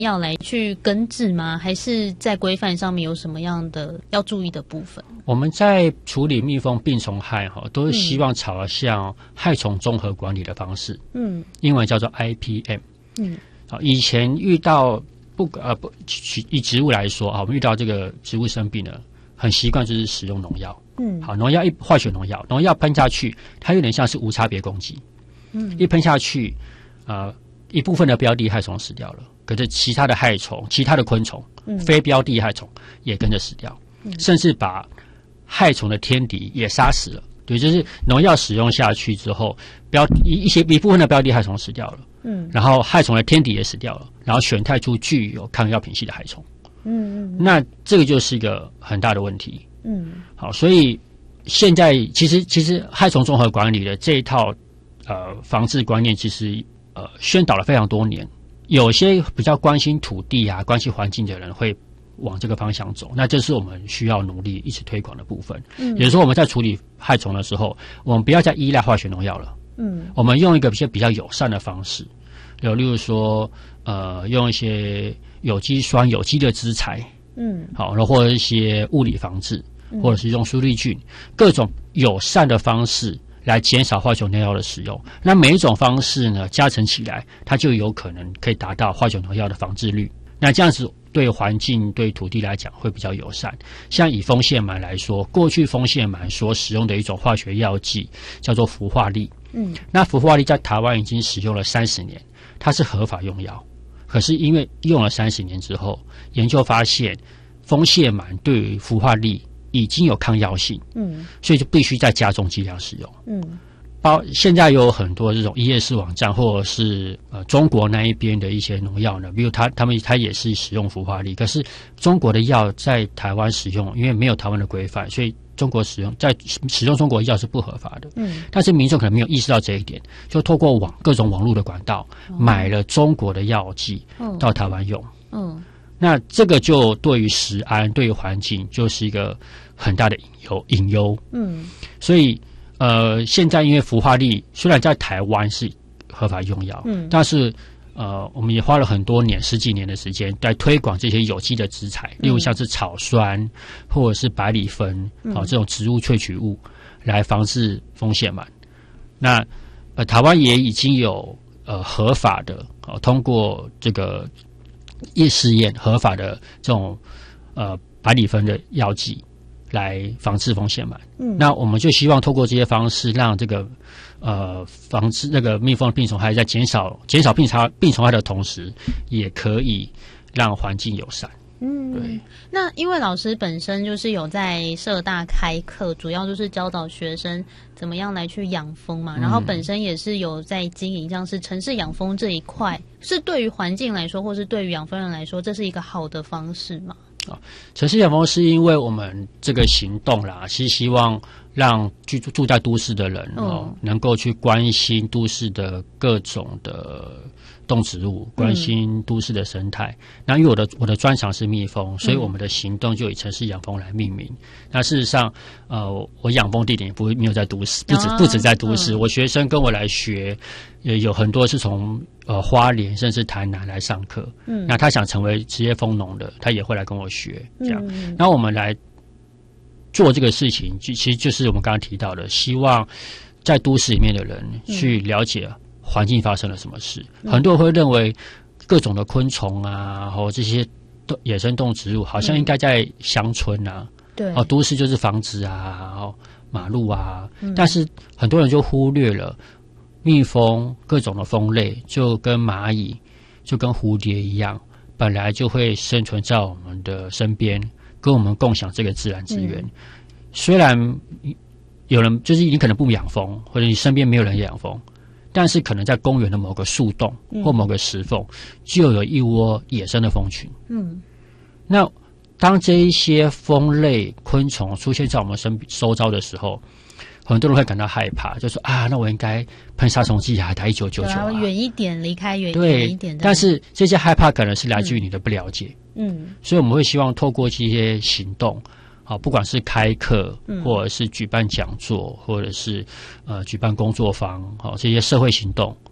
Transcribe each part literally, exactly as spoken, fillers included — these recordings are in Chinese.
要来去根治吗？还是在规范上面有什么样的要注意的部分？ 我们在处理蜜蜂病虫害哈，都是希望朝向害虫综合管理的方式，嗯，英文叫做 I P M， 嗯，好，以前遇到不呃不以植物来说啊，我们遇到这个植物生病了，很习惯就是使用农药，嗯，好，农药一化学农药，农药喷下去，它有点像是无差别攻击，嗯，一喷下去，呃，一部分的标的害虫死掉了。可是其他的害虫、其他的昆虫、嗯、非标的害虫也跟着死掉，嗯、甚至把害虫的天敌也杀死了。对，就是农药使用下去之后，标一一些一部分的标的害虫死掉了，嗯，然后害虫的天敌也死掉了，然后选态出具有抗药品系的害虫，嗯嗯，那这个就是一个很大的问题，嗯，好，所以现在其实其实害虫综合管理的这一套呃防治观念，其实呃宣导了非常多年。有些比较关心土地啊、关心环境的人会往这个方向走，那这是我们需要努力一起推广的部分。嗯，也就是说我们在处理害虫的时候，我们不要再依赖化学农药了。嗯，我们用一个一些比较友善的方式，有例如说，呃，用一些有机酸、有机的资材，嗯，好，然后或者一些物理防治，或者是用苏力菌，各种友善的方式。来减少化学农药的使用，那每一种方式呢加成起来，它就有可能可以达到化学农药的防治率。那这样子对环境、对土地来讲会比较友善。像以蜂蟹螨来说，过去蜂蟹螨所使用的一种化学药剂叫做氟化力，嗯，那氟化力在台湾已经使用了三十年，它是合法用药。可是因为用了三十年之后，研究发现蜂蟹螨对于氟化力已经有抗药性，嗯，所以就必须再加重剂量使用，嗯，包现在有很多这种一页式网站，或者是呃中国那一边的一些农药呢，比如他他们他也是使用氟化力，可是中国的药在台湾使用，因为没有台湾的规范，所以中国使用在使用中国药是不合法的，嗯，但是民众可能没有意识到这一点，就透过网各种网络的管道、哦、买了中国的药剂、哦、到台湾用，嗯。那这个就对于食安、对于环境就是一个很大的隐忧，隐忧。嗯，所以呃，现在因为氟化力虽然在台湾是合法用药，嗯，但是呃，我们也花了很多年、十几年的时间在推广这些有机的资材，例如像是草酸或者是百里酚，嗯、啊这种植物萃取物来防治蜂蟹螨。那呃，台湾也已经有呃合法的，啊，通过这个。夜试验合法的这种呃百里酚的药剂来防治蜂蟹螨，嗯，那我们就希望透过这些方式，让这个呃防治那个蜜蜂病虫害在减少减少病虫病虫害的同时，也可以让环境友善。嗯，对。 那因为老师本身就是有在社大开课，主要就是教导学生怎么样来去养蜂嘛，然后本身也是有在经营像是城市养蜂这一块，是对于环境来说，或是对于养蜂人来说，这是一个好的方式吗？ 啊，城市养蜂是因为我们这个行动啦，是希望让居住住在都市的人哦，嗯、能够去关心都市的各种的动植物，关心都市的生态。嗯、那因为我的我的专长是蜜蜂，所以我们的行动就以城市养蜂来命名。嗯、那事实上，呃，我养蜂地点也不会没有在都市，不止、啊、不止在都市。嗯、我学生跟我来学，也有很多是从呃花莲甚至台南来上课。嗯，那他想成为职业蜂农的，他也会来跟我学这样。嗯、然后我们来做这个事情，其实就是我们刚刚提到的，希望在都市里面的人去了解环境发生了什么事。嗯、很多人会认为各种的昆虫啊，或这些野生动植物，好像应该在乡村啊，对，哦，都市就是房子啊，哦，马路啊，嗯、但是很多人就忽略了蜜蜂各种的蜂类，就跟蚂蚁、就跟蝴蝶一样，本来就会生存在我们的身边。跟我们共享这个自然资源，嗯、虽然有人就是你可能不养蜂，或者你身边没有人养蜂，但是可能在公园的某个树洞或某个石缝，嗯、就有一窝野生的蜂群。嗯，那当这一些蜂类昆虫出现在我们身周遭的时候，很多人会感到害怕，就说啊，那我应该喷杀虫剂啊，打一九九九啊， 远一点，离开远一点的。 但是这些害怕可能是来自于你的不了解。嗯，所以我们会希望透过这些行动，好，不管是开课，嗯、或者是举办讲座，或者是呃举办工作坊，好，这些社会行动，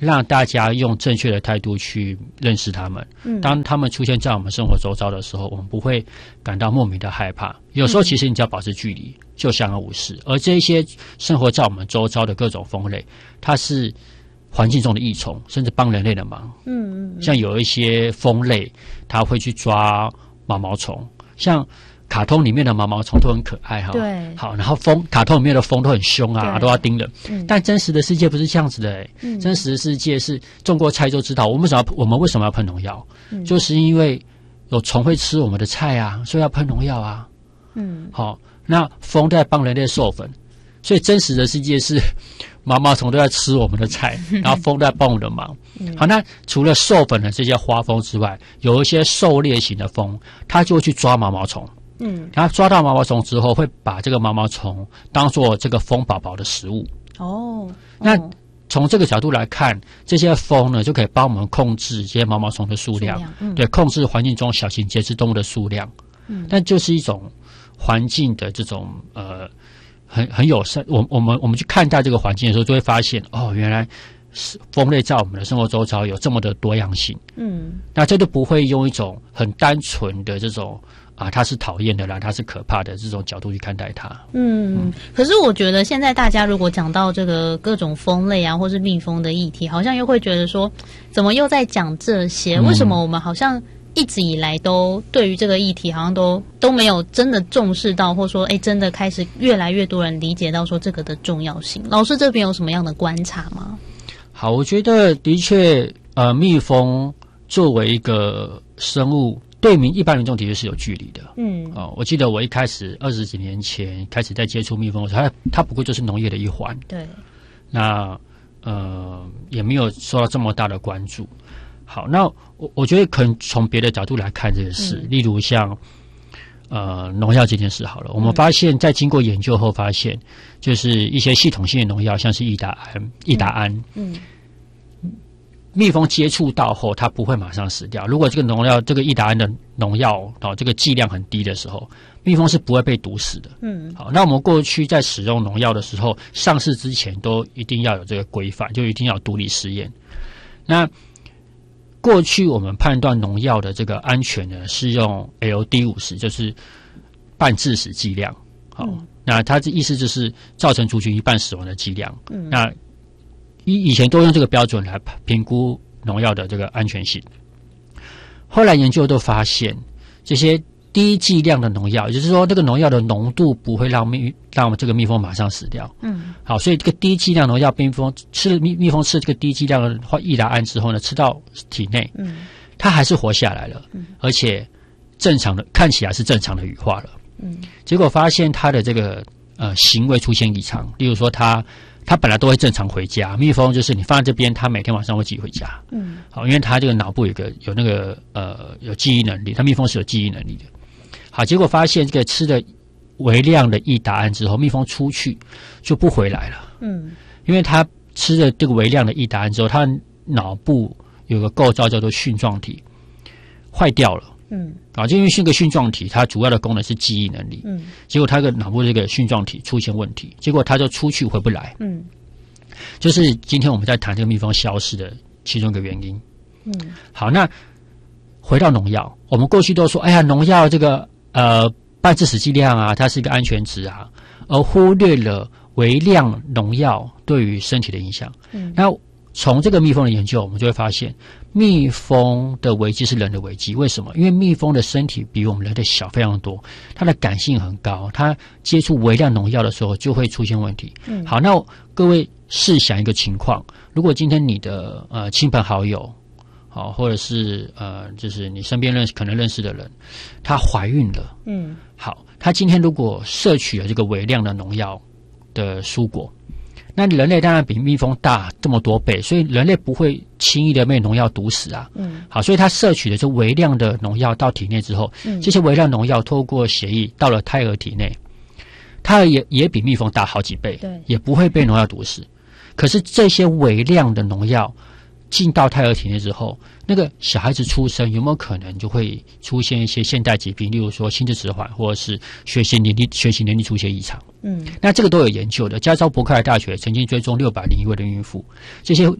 让大家用正确的态度去认识他们。嗯，当他们出现在我们生活周遭的时候，我们不会感到莫名的害怕。有时候其实你只要保持距离，就相安无事。而这些生活在我们周遭的各种蜂类，它是环境中的益虫，甚至帮人类的忙。嗯嗯，像有一些蜂类，它会去抓毛毛虫，像卡通里面的毛毛虫都很可爱哈。 对， 好，然后蜂卡通里面的蜂都很凶啊，都要叮人。嗯，但真实的世界不是这样子的哎、欸嗯，真实的世界是种过菜就知道，我们为什么要我们为什么要喷农药？嗯，就是因为有虫会吃我们的菜啊，所以要喷农药啊。嗯，好，那蜂在帮人类授粉，所以真实的世界是毛毛虫都在吃我们的菜，然后蜂在帮我们的忙。嗯、好，那除了授粉的这些花蜂之外，有一些狩猎型的蜂，它就会去抓毛毛虫。嗯，然后抓到毛毛虫之后，会把这个毛毛虫当做这个蜂宝宝的食物。哦，那从这个角度来看，这些蜂呢就可以帮我们控制这些毛毛虫的数量，数量嗯、对，控制环境中小型节肢动物的数量。嗯，但就是一种环境的这种呃很很友善。我我们我们去看待这个环境的时候，就会发现哦，原来蜂类在我们的生活周遭有这么的多样性。嗯，那这就不会用一种很单纯的这种。啊，它是讨厌的啦，它是可怕的这种角度去看待它。 嗯，嗯可是我觉得现在大家如果讲到这个各种蜂类啊，或是蜜蜂的议题，好像又会觉得说，怎么又在讲这些？为什么我们好像一直以来都对于这个议题好像都都没有真的重视到，或说，哎，真的开始越来越多人理解到说这个的重要性？老师这边有什么样的观察吗？ 好，我觉得的确，呃，蜜蜂作为一个生物。对民一般民众的确是有距离的，嗯，哦，我记得我一开始二十几年前开始在接触蜜蜂的时候，它它不过就是农业的一环， 对， 那呃也没有受到这么大的关注。好，那我我觉得可能从别的角度来看这件事，嗯、例如像呃农药这件事好了，我们发现，在经过研究后发现，就是一些系统性的农药，像是益达胺、益达胺，嗯。嗯蜜蜂接触到后，它不会马上死掉。如果这个农药，这个益达胺的农药哦，这个剂量很低的时候，蜜蜂是不会被毒死的。嗯，好，那我们过去在使用农药的时候，上市之前都一定要有这个规范，就一定要有毒理试验。那过去我们判断农药的这个安全呢，是用 L D 五十，就是半致死剂量。好，嗯、那它的意思就是造成族群一半死亡的剂量。嗯，那以以前都用这个标准来评估农药的这个安全性，后来研究都发现，这些低剂量的农药，也就是说，这个农药的浓度不会让蜜让这个蜜蜂马上死掉。嗯，好，所以这个低剂量农药，蜜蜂吃蜜蜜蜂吃这个低剂量的益达胺之后呢，吃到体内，嗯，它还是活下来了，嗯，而且正常的看起来是正常的羽化了。嗯，结果发现它的这个呃行为出现异常，例如说它。它本来都会正常回家，蜜蜂就是你放在这边，它每天晚上会自己回家。嗯，好，因为它这个脑部有个有那个呃有记忆能力，它蜜蜂是有记忆能力的。好，结果发现这个吃了微量的益达胺之后，蜜蜂出去就不回来了。嗯，因为它吃了这个微量的益达胺之后，它脑部有个构造叫做蕈状体坏掉了。嗯，啊，就因为这个蕈状体，它主要的功能是记忆能力。嗯，结果它这个脑部这个蕈状体出现问题，结果它就出去回不来。嗯，就是今天我们在谈这个蜜蜂消失的其中一个原因。嗯，好，那回到农药，我们过去都说，哎呀，农药这个呃半致死剂量啊，它是一个安全值啊，而忽略了微量农药对于身体的影响。嗯，那从这个蜜蜂的研究，我们就会发现。蜜蜂的危机是人的危机，为什么？因为蜜蜂的身体比我们人类小非常多，它的感性很高，它接触微量农药的时候就会出现问题。嗯，好，那各位试想一个情况，如果今天你的呃亲朋好友，好，或者是呃就是你身边认识可能认识的人，她怀孕了，嗯，好，她今天如果摄取了这个微量的农药的蔬果。那人类当然比蜜蜂大这么多倍，所以人类不会轻易的被农药毒死啊。嗯，好，所以它摄取的这微量的农药到体内之后，嗯，这些微量农药透过血液到了胎儿体内，胎儿也也比蜜蜂大好几倍，对，也不会被农药毒死。可是这些微量的农药进到胎儿体内之后，那个小孩子出生有没有可能就会出现一些现代疾病，例如说心智迟缓或者是学习能力学习能力出现异常？嗯，那这个都有研究的。加州伯克莱大学曾经追踪六百零一位的孕妇，这些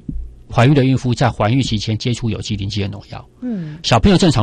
怀孕的孕妇在怀孕期间接触有机磷基的农药。 嗯， 小朋友正常